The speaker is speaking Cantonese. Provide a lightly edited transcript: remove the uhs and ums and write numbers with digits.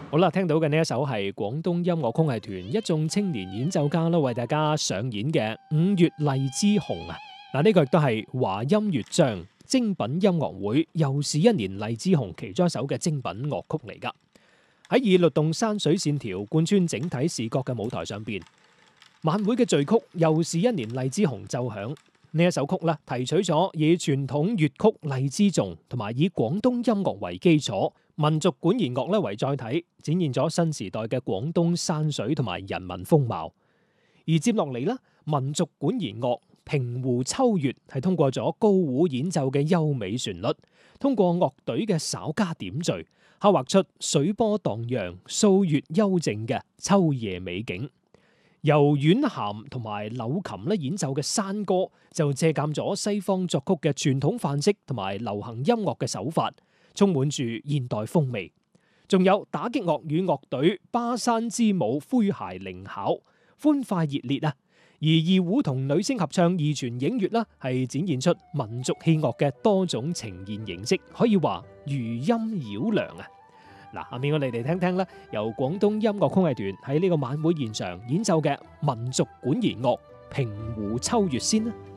好啦，聽到嘅呢一首係廣東音樂曲藝團一眾青年演奏家啦，為大家上演嘅《五月荔枝紅》啊！嗱，呢個亦都係華音樂章精品音樂會又是一年荔枝紅其中一首嘅精品樂曲嚟噶。喺以律動山水線條貫穿整體視覺嘅舞台上邊，晚會嘅序曲又是一年荔枝紅奏響。呢一首曲啦，提取咗以傳統粵曲荔枝頌同埋以廣東音樂為基礎，民族管弦樂咧為載體，展現咗新時代嘅廣東山水同埋人文風貌。而接落嚟咧，民族管弦樂平湖秋月係通過咗高胡演奏嘅優美旋律，通過樂隊嘅稍加點綴，刻畫出水波蕩漾、素月幽靜嘅秋夜美景。由阮咸同埋柳琴咧演奏嘅山歌，就借鑑咗西方作曲嘅傳統範式同埋流行音樂嘅手法，充滿住現代風味。仲有打擊樂與樂隊巴山之舞詼諧靈巧，歡快熱烈啊！而二胡同女聲合唱二泉映月啦，係展現出民族器樂嘅多種呈現形式，可以話餘音繞梁啊！嗱，下面我哋嚟聽聽咧，由廣東音樂曲藝團喺呢個晚會現場演奏嘅民族管弦樂《平湖秋月》先啦。